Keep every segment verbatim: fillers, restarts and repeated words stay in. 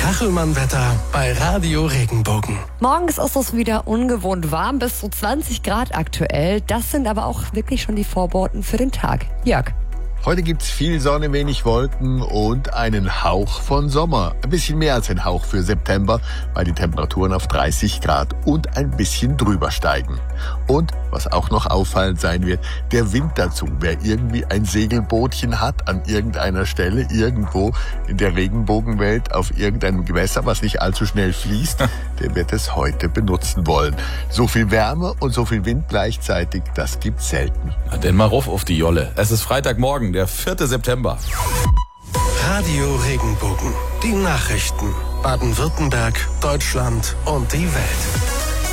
Kachelmann-Wetter bei Radio Regenbogen. Morgens ist es wieder ungewohnt warm, bis zu zwanzig Grad aktuell. Das sind aber auch wirklich schon die Vorboten für den Tag. Jörg. Heute gibt's viel Sonne, wenig Wolken und einen Hauch von Sommer. Ein bisschen mehr als ein Hauch für September, weil die Temperaturen auf dreißig Grad und ein bisschen drüber steigen. Und was auch noch auffallend sein wird, der Wind dazu. Wer irgendwie ein Segelbootchen hat an irgendeiner Stelle, irgendwo in der Regenbogenwelt, auf irgendeinem Gewässer, was nicht allzu schnell fließt, der wird es heute benutzen wollen. So viel Wärme und so viel Wind gleichzeitig, das gibt's selten. Na, denn mal rauf auf die Jolle. Es ist Freitagmorgen, der vierte September. Radio Regenbogen. Die Nachrichten. Baden-Württemberg, Deutschland und die Welt.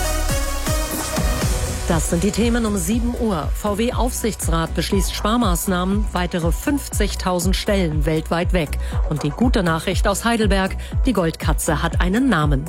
Das sind die Themen um sieben Uhr. V W-Aufsichtsrat beschließt Sparmaßnahmen, weitere fünfzigtausend Stellen weltweit weg. Und die gute Nachricht aus Heidelberg, die Goldkatze hat einen Namen.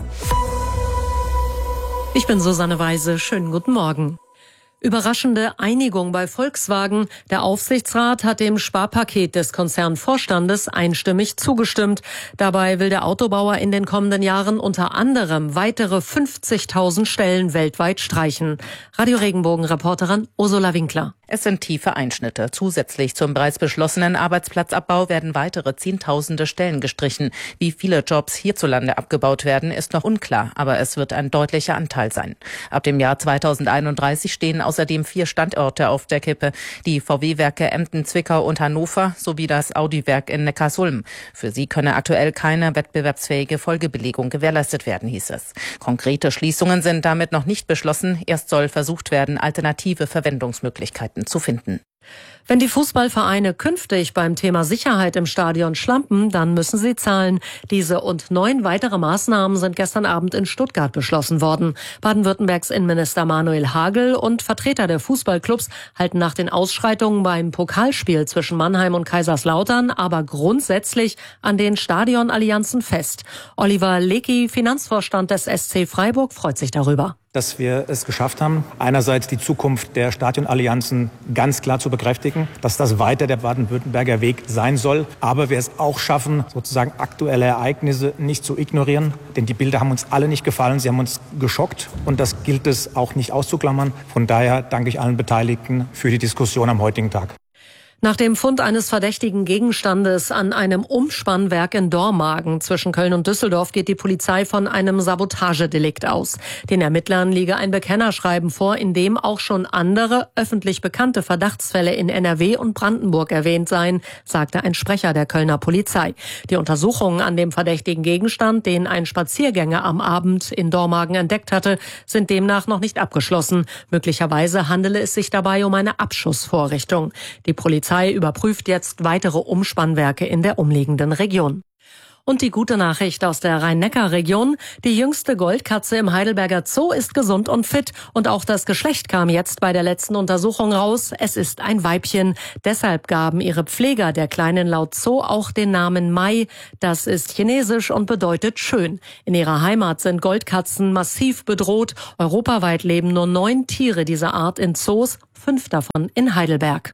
Ich bin Susanne Weise, schönen guten Morgen. Überraschende Einigung bei Volkswagen. Der Aufsichtsrat hat dem Sparpaket des Konzernvorstandes einstimmig zugestimmt. Dabei will der Autobauer in den kommenden Jahren unter anderem weitere fünfzigtausend Stellen weltweit streichen. Radio Regenbogen-Reporterin Ursula Winkler. Es sind tiefe Einschnitte. Zusätzlich zum bereits beschlossenen Arbeitsplatzabbau werden weitere Zehntausende Stellen gestrichen. Wie viele Jobs hierzulande abgebaut werden, ist noch unklar, aber es wird ein deutlicher Anteil sein. Ab dem Jahr zweitausendeinunddreißig stehen außerdem vier Standorte auf der Kippe. Die V W-Werke Emden, Zwickau und Hannover sowie das Audi-Werk in Neckarsulm. Für sie könne aktuell keine wettbewerbsfähige Folgebelegung gewährleistet werden, hieß es. Konkrete Schließungen sind damit noch nicht beschlossen. Erst soll versucht werden, alternative Verwendungsmöglichkeiten zu finden. Wenn die Fußballvereine künftig beim Thema Sicherheit im Stadion schlampen, dann müssen sie zahlen. Diese und neun weitere Maßnahmen sind gestern Abend in Stuttgart beschlossen worden. Baden-Württembergs Innenminister Manuel Hagel und Vertreter der Fußballclubs halten nach den Ausschreitungen beim Pokalspiel zwischen Mannheim und Kaiserslautern aber grundsätzlich an den Stadionallianzen fest. Oliver Lecki, Finanzvorstand des S C Freiburg, freut sich darüber. Dass wir es geschafft haben, einerseits die Zukunft der Stadionallianzen ganz klar zu bekräftigen, dass das weiter der Baden-Württemberger Weg sein soll, aber wir es auch schaffen, sozusagen aktuelle Ereignisse nicht zu ignorieren, denn die Bilder haben uns alle nicht gefallen, sie haben uns geschockt und das gilt es auch nicht auszuklammern. Von daher danke ich allen Beteiligten für die Diskussion am heutigen Tag. Nach dem Fund eines verdächtigen Gegenstandes an einem Umspannwerk in Dormagen zwischen Köln und Düsseldorf geht die Polizei von einem Sabotagedelikt aus. Den Ermittlern liege ein Bekennerschreiben vor, in dem auch schon andere öffentlich bekannte Verdachtsfälle in N R W und Brandenburg erwähnt seien, sagte ein Sprecher der Kölner Polizei. Die Untersuchungen an dem verdächtigen Gegenstand, den ein Spaziergänger am Abend in Dormagen entdeckt hatte, sind demnach noch nicht abgeschlossen. Möglicherweise handele es sich dabei um eine Abschussvorrichtung. Die Polizei überprüft jetzt weitere Umspannwerke in der umliegenden Region. Und die gute Nachricht aus der Rhein-Neckar-Region. Die jüngste Goldkatze im Heidelberger Zoo ist gesund und fit. Und auch das Geschlecht kam jetzt bei der letzten Untersuchung raus. Es ist ein Weibchen. Deshalb gaben ihre Pfleger der Kleinen laut Zoo auch den Namen Mai. Das ist chinesisch und bedeutet schön. In ihrer Heimat sind Goldkatzen massiv bedroht. Europaweit leben nur neun Tiere dieser Art in Zoos, fünf davon in Heidelberg.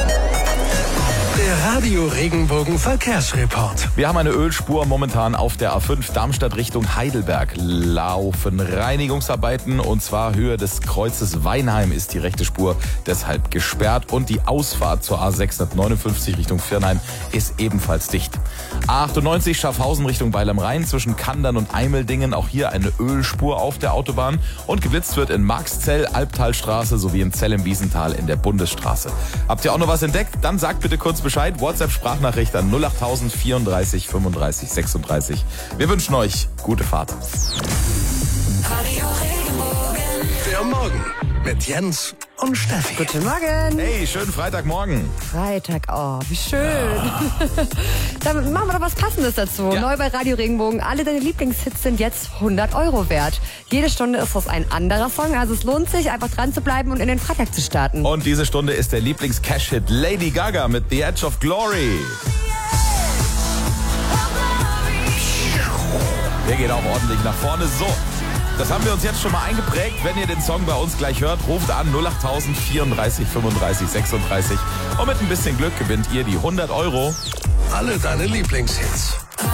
Der Radio Regenbogen Verkehrsreport. Wir haben eine Ölspur momentan auf der A fünf Darmstadt Richtung Heidelberg. Laufen Reinigungsarbeiten und zwar Höhe des Kreuzes Weinheim ist die rechte Spur deshalb gesperrt und die Ausfahrt zur A sechshundertneunundfünfzig Richtung Viernheim ist ebenfalls dicht. A achtundneunzig Schaffhausen Richtung Beil am Rhein zwischen Kandern und Eimeldingen, auch hier eine Ölspur auf der Autobahn und geblitzt wird in Marxzell, Albtalstraße sowie in Zell im Wiesental in der Bundesstraße. Habt ihr auch noch was entdeckt? Dann sagt bitte kurz Bescheid. WhatsApp-Sprachnachricht an null acht null null vierunddreißig fünfunddreißig sechsunddreißig. Wir wünschen euch gute Fahrt. Radio Regenbogen. Der Morgen mit Jens und Steffi. Guten Morgen. Hey, schönen Freitagmorgen. Freitag, oh, wie schön. Ja. Dann machen wir doch was Passendes dazu. Ja. Neu bei Radio Regenbogen. Alle deine Lieblingshits sind jetzt hundert Euro wert. Jede Stunde ist das ein anderer Song. Also es lohnt sich, einfach dran zu bleiben und in den Freitag zu starten. Und diese Stunde ist der Lieblings-Cash-Hit Lady Gaga mit The Edge of Glory. Der geht auch ordentlich nach vorne. So, das haben wir uns jetzt schon mal eingeprägt. Wenn ihr den Song bei uns gleich hört, ruft an null acht null null vierunddreißig fünfunddreißig sechsunddreißig und mit ein bisschen Glück gewinnt ihr die hundert Euro. Alle deine Lieblingshits.